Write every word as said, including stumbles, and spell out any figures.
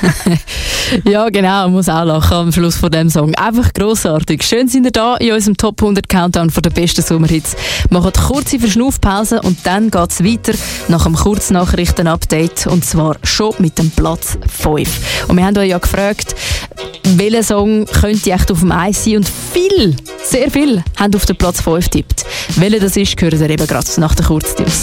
Ja, genau, muss auch lachen am Schluss von dem Song. Einfach grossartig. Schön sind ihr da in unserem Top hundert Countdown von den besten Sommerhits. Machen eine kurze Verschnaufpause und dann geht es weiter nach einem Kurznachrichten-Update und zwar schon mit dem Platz fünf. Und wir haben euch ja gefragt, welcher Song könnte echt auf dem Eis sein und viel, sehr viel haben auf den Platz fünf getippt. Welcher das ist, hören ihr eben gerade nach der Kurznews.